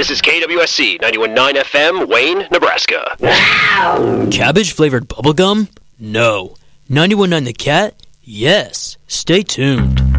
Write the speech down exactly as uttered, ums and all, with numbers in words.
This is K W S C ninety-one point nine F M, Wayne, Nebraska. Wow. Cabbage-flavored bubblegum? No. ninety-one point nine The Cat? Yes. Stay tuned.